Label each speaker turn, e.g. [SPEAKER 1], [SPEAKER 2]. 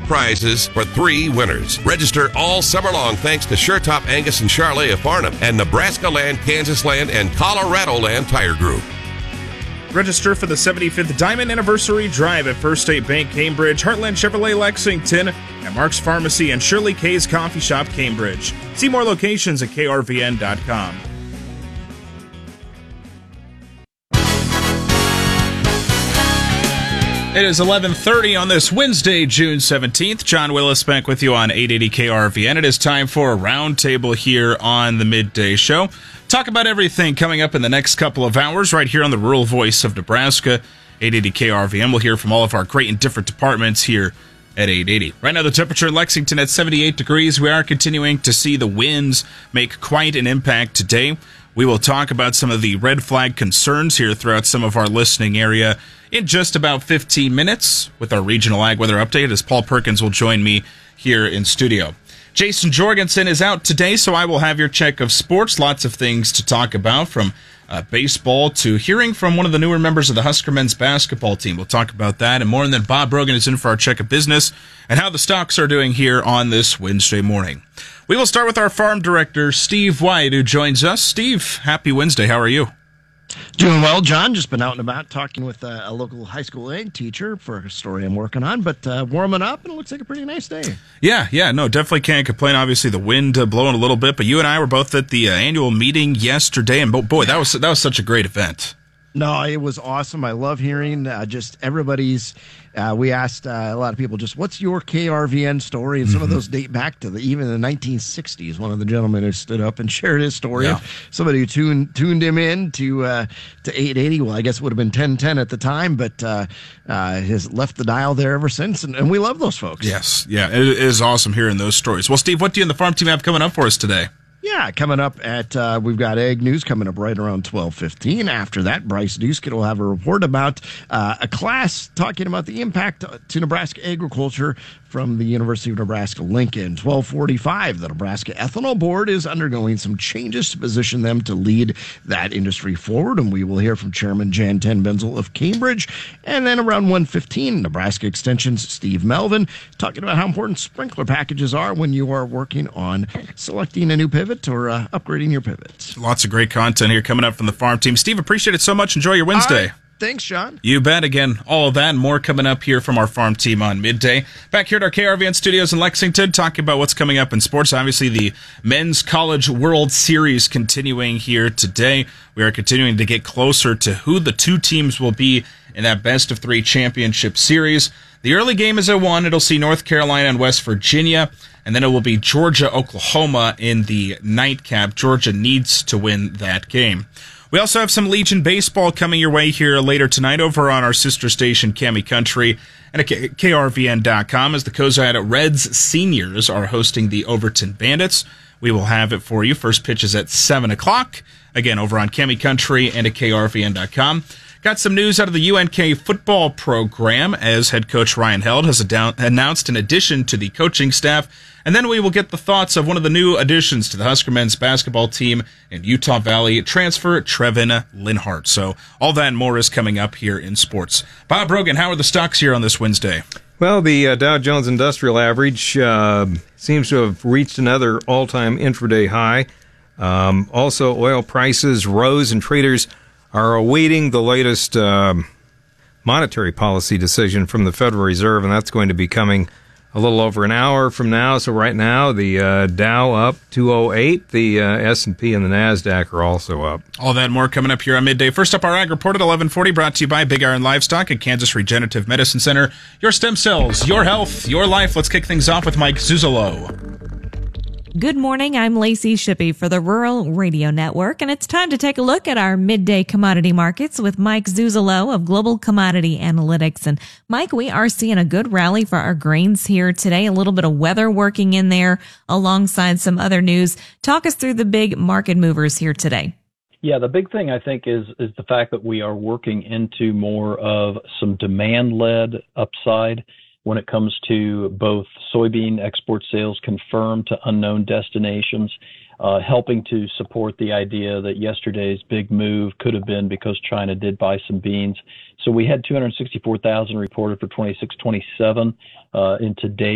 [SPEAKER 1] prizes for 3 winners. Register all summer long thanks to SureTop Angus and Charlet of Farnham and Nebraska Land, Kansas Land, and Colorado Land Tire Group.
[SPEAKER 2] Register for the 75th Diamond Anniversary Drive at First State Bank Cambridge, Heartland Chevrolet Lexington, and Mark's Pharmacy and Shirley K's Coffee Shop Cambridge. See more locations at krvn.com. It is 11:30 on this Wednesday, June 17th. John Willis back with you on 880 KRVN. It is time for a roundtable here on the Midday Show. Talk about everything coming up in the next couple of hours right here on the Rural Voice of Nebraska, 880 KRVN. We'll hear from all of our great and different departments here at 880. Right now, the temperature in Lexington at 78 degrees. We are continuing to see the winds make quite an impact today. We will talk about some of the red flag concerns here throughout some of our listening area in just about 15 minutes with our regional ag weather update as Paul Perkins will join me here in studio. Jason Jorgensen is out today, so I will have your check of sports. Lots of things to talk about, from baseball to hearing from one of the newer members of the Husker men's basketball team. We'll talk about that and more. And then Bob Brogan is in for our check of business and how the stocks are doing here on this Wednesday morning. We will start with our farm director, Steve White, who joins us. Steve, happy Wednesday. How are you?
[SPEAKER 3] Doing well, John. Just been out and about talking with a local high school ag teacher for a story I'm working on, but warming up, and it looks like a pretty nice day.
[SPEAKER 2] Yeah, no, definitely can't complain. Obviously, the wind blowing a little bit, but you and I were both at the annual meeting yesterday, and boy, that was such a great event.
[SPEAKER 3] No, it was awesome. I love hearing just everybody's. We asked a lot of people just, what's your KRVN story? And some of those date back to even the 1960s. One of the gentlemen who stood up and shared his story.
[SPEAKER 2] Yeah.
[SPEAKER 3] Somebody who tuned him in to 880. Well, I guess it would have been 1010 at the time, but has left the dial there ever since. And we love those folks.
[SPEAKER 2] Yes, yeah, it is awesome hearing those stories. Well, Steve, what do you and the farm team have coming up for us today?
[SPEAKER 3] Yeah, coming up at, we've got Ag News coming up right around 12:15. After that, Bryce Duskett will have a report about a class talking about the impact to Nebraska agriculture from the University of Nebraska-Lincoln. 12:45, the Nebraska Ethanol Board is undergoing some changes to position them to lead that industry forward, and we will hear from Chairman Jan Ten Benzel of Cambridge. And then around 1:15, Nebraska Extension's Steve Melvin talking about how important sprinkler packages are when you are working on selecting a new pivot or upgrading your pivot.
[SPEAKER 2] Lots of great content here coming up from the farm team. Steve, appreciate it so much. Enjoy your Wednesday.
[SPEAKER 3] Thanks, Sean.
[SPEAKER 2] You bet. Again, all of that and more coming up here from our farm team on midday. Back here at our KRVN studios in Lexington, talking about what's coming up in sports. Obviously, the Men's College World Series continuing here today. We are continuing to get closer to who the 2 teams will be in that best-of-3 championship series. The early game is at 1. It'll see North Carolina and West Virginia, and then it will be Georgia-Oklahoma in the nightcap. Georgia needs to win that game. We also have some Legion baseball coming your way here later tonight over on our sister station, Cami Country, and at KRVN.com, as the Cozad Reds seniors are hosting the Overton Bandits. We will have it for you. First pitch is at 7 o'clock, again, over on Cami Country and at KRVN.com. Got some news out of the UNK football program as head coach Ryan Held has announced an addition to the coaching staff. And then we will get the thoughts of one of the new additions to the Husker men's basketball team in Utah Valley transfer, Trevin Linhart. So all that and more is coming up here in sports. Bob Brogan, how are the stocks here on this Wednesday?
[SPEAKER 4] Well, the Dow Jones Industrial Average seems to have reached another all-time intraday high. Also, oil prices rose, and traders are awaiting the latest monetary policy decision from the Federal Reserve, and that's going to be coming a little over an hour from now. So right now, the Dow up 208, the S&P and the NASDAQ are also up.
[SPEAKER 2] All that and more coming up here on midday. First up, our Ag Report at 11:40, brought to you by Big Iron Livestock at Kansas Regenerative Medicine Center. Your stem cells, your health, your life. Let's kick things off with Mike Zuzolo.
[SPEAKER 5] Good morning, I'm Lacey Shippey for the Rural Radio Network, and it's time to take a look at our midday commodity markets with Mike Zuzolo of Global Commodity Analytics. And Mike, we are seeing a good rally for our grains here today, a little bit of weather working in there alongside some other news. Talk us through the big market movers here today.
[SPEAKER 6] Yeah, the big thing I think is the fact that we are working into more of some demand-led upside when it comes to both soybean export sales confirmed to unknown destinations, helping to support the idea that yesterday's big move could have been because China did buy some beans. So we had 264,000 reported for 26-27 in today's